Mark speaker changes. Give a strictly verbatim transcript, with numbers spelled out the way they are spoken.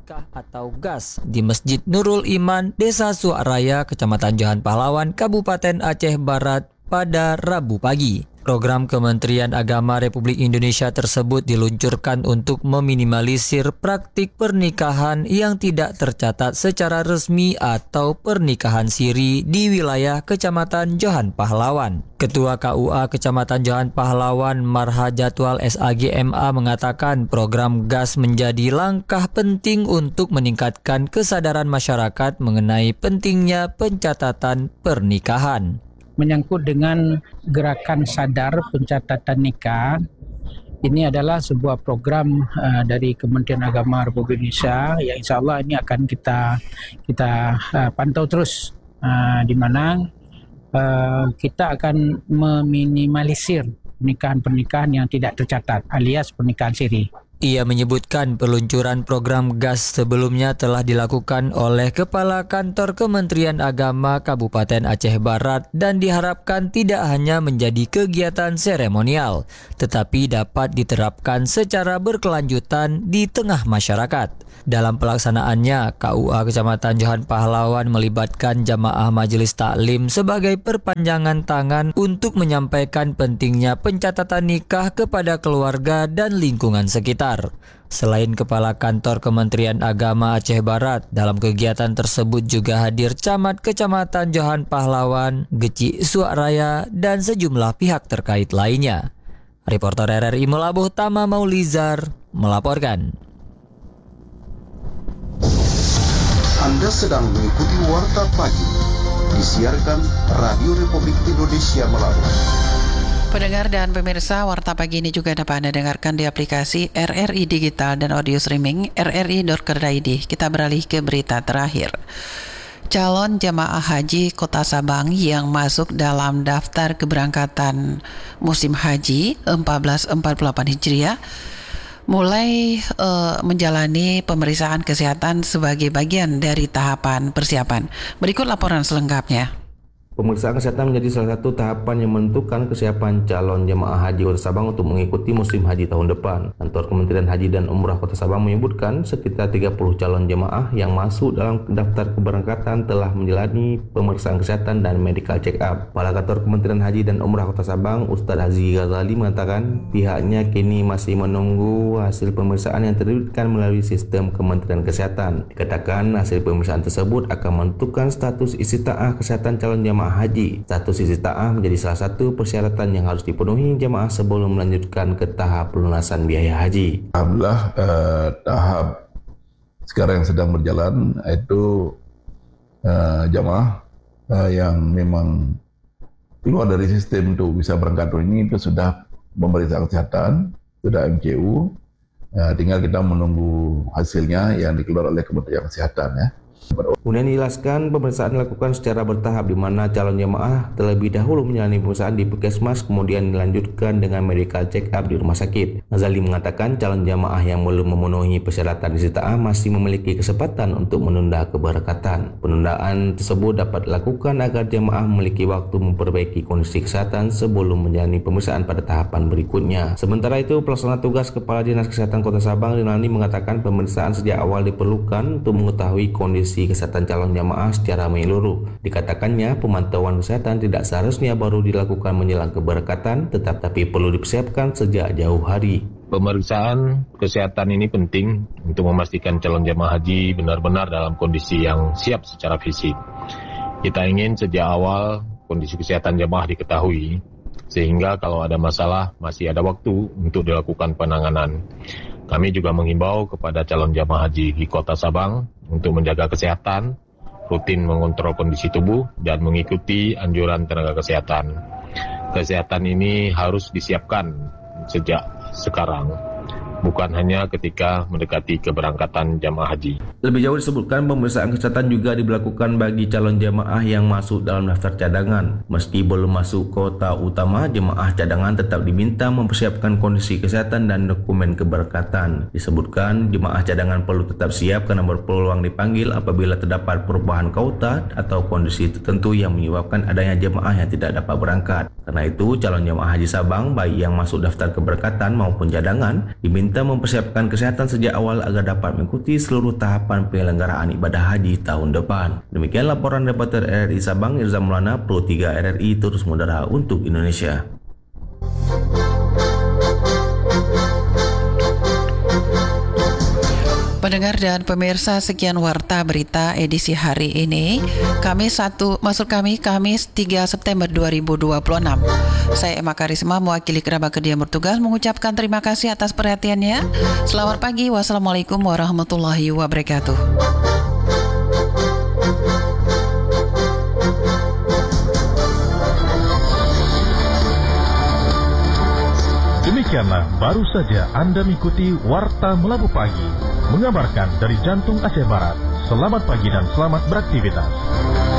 Speaker 1: nikah atau gas di Masjid Nurul Iman, Desa Suaraya, Kecamatan Johan Pahlawan, Kabupaten Aceh Barat pada Rabu pagi. Program Kementerian Agama Republik Indonesia tersebut diluncurkan untuk meminimalisir praktik pernikahan yang tidak tercatat secara resmi atau pernikahan siri di wilayah Kecamatan Johan Pahlawan. Ketua K U A Kecamatan Johan Pahlawan Marha Jadwal S A G M A mengatakan program gas menjadi langkah penting untuk meningkatkan kesadaran masyarakat mengenai pentingnya pencatatan pernikahan.
Speaker 2: Menyangkut dengan gerakan sadar pencatatan nikah, ini adalah sebuah program uh, dari Kementerian Agama Republik Indonesia yang insya Allah ini akan kita kita uh, pantau terus, uh, di mana uh, kita akan meminimalisir pernikahan-pernikahan yang tidak tercatat alias pernikahan siri.
Speaker 1: Ia menyebutkan peluncuran program gas sebelumnya telah dilakukan oleh Kepala Kantor Kementerian Agama Kabupaten Aceh Barat dan diharapkan tidak hanya menjadi kegiatan seremonial, tetapi dapat diterapkan secara berkelanjutan di tengah masyarakat. Dalam pelaksanaannya, K U A Kecamatan Johan Pahlawan melibatkan jamaah majelis taklim sebagai perpanjangan tangan untuk menyampaikan pentingnya pencatatan nikah kepada keluarga dan lingkungan sekitar. Selain Kepala Kantor Kementerian Agama Aceh Barat, dalam kegiatan tersebut juga hadir Camat Kecamatan Johan Pahlawan, Geci Suaraya, dan sejumlah pihak terkait lainnya. Reporter R R I Melabuh Tama Maulizar melaporkan.
Speaker 3: Anda sedang mengikuti Warta Pagi, disiarkan Radio Republik Indonesia Melabuh.
Speaker 4: Pendengar dan pemirsa, Warta Pagi ini juga dapat Anda dengarkan di aplikasi R R I Digital dan audio streaming r r i dot co dot i d. Kita beralih ke berita terakhir. Calon jemaah haji Kota Sabang yang masuk dalam daftar keberangkatan musim haji seribu empat ratus empat puluh delapan Hijriah mulai uh, menjalani pemeriksaan kesehatan sebagai bagian dari tahapan persiapan. Berikut laporan selengkapnya.
Speaker 5: Pemeriksaan kesehatan menjadi salah satu tahapan yang menentukan kesiapan calon jemaah haji Kota Sabang untuk mengikuti musim haji tahun depan. Kantor Kementerian Haji dan Umrah Kota Sabang menyebutkan sekitar tiga puluh calon jemaah yang masuk dalam daftar keberangkatan telah menjalani pemeriksaan kesehatan dan medical check up. Kepala Kantor Kementerian Haji dan Umrah Kota Sabang, Ustadz Haji Ghazali, mengatakan pihaknya kini masih menunggu hasil pemeriksaan yang terbitkan melalui sistem Kementerian Kesehatan. Dikatakan hasil pemeriksaan tersebut akan menentukan status istitaah kesehatan calon jemaah haji. Status istitaah menjadi salah satu persyaratan yang harus dipenuhi jemaah sebelum melanjutkan ke tahap pelunasan biaya haji.
Speaker 6: Alhamdulillah, eh, tahap sekarang yang sedang berjalan itu eh, jemaah eh, yang memang keluar dari sistem untuk bisa berangkat ini itu sudah memeriksa kesehatan, sudah M C U, eh, tinggal kita menunggu hasilnya yang dikeluarkan oleh Kementerian Kesehatan ya.
Speaker 5: Kemudian dijelaskan pemeriksaan dilakukan secara bertahap di mana calon jemaah terlebih dahulu menjalani pemeriksaan di puskesmas kemudian dilanjutkan dengan medical check up di rumah sakit. Ghazali mengatakan calon jemaah yang belum memenuhi persyaratan istitaah masih memiliki kesempatan untuk menunda keberangkatan. Penundaan tersebut dapat dilakukan agar jemaah memiliki waktu memperbaiki kondisi kesehatan sebelum menjalani pemeriksaan pada tahapan berikutnya. Sementara itu, pelaksana tugas Kepala Dinas Kesehatan Kota Sabang Rinaldi mengatakan pemeriksaan sejak awal diperlukan untuk mengetahui kondisi kesehatan calon jamaah secara menyeluruh. Dikatakannya pemantauan kesehatan tidak seharusnya baru dilakukan menjelang keberangkatan, tetap tapi perlu dipersiapkan sejak jauh hari.
Speaker 7: Pemeriksaan kesehatan ini penting untuk memastikan calon jamaah haji benar-benar dalam kondisi yang siap secara fisik. Kita ingin sejak awal kondisi kesehatan jamaah diketahui, sehingga kalau ada masalah masih ada waktu untuk dilakukan penanganan. Kami juga menghimbau kepada calon jamaah haji di Kota Sabang untuk menjaga kesehatan, rutin mengontrol kondisi tubuh, dan mengikuti anjuran tenaga kesehatan. Kesehatan ini harus disiapkan sejak sekarang, bukan hanya ketika mendekati keberangkatan jamaah haji.
Speaker 5: Lebih jauh disebutkan pemeriksaan kesehatan juga diberlakukan bagi calon jamaah yang masuk dalam daftar cadangan. Meski belum masuk kota utama, jemaah cadangan tetap diminta mempersiapkan kondisi kesehatan dan dokumen keberangkatan. Disebutkan jemaah cadangan perlu tetap siap karena berpeluang dipanggil apabila terdapat perubahan kota atau kondisi tertentu yang menyebabkan adanya jemaah yang tidak dapat berangkat. Karena itu, calon jemaah haji Sabang baik yang masuk daftar keberangkatan maupun cadangan diminta diminta mempersiapkan kesehatan sejak awal agar dapat mengikuti seluruh tahapan penyelenggaraan ibadah haji tahun depan. Demikian laporan reporter R R I Sabang Irza Maulana, Pro tiga R R I terus mengudara untuk Indonesia.
Speaker 4: Pendengar dan pemirsa, sekian warta berita edisi hari ini, Kamis satu, maksud kami Kamis tiga September dua ribu dua puluh enam. Saya Emma Karisma mewakili kerabat kerja yang bertugas mengucapkan terima kasih atas perhatiannya. Selamat pagi, wassalamualaikum warahmatullahi wabarakatuh.
Speaker 8: Demikianlah baru saja Anda mengikuti Warta Melabu Pagi, mengabarkan dari jantung Aceh Barat. Selamat pagi dan selamat beraktivitas.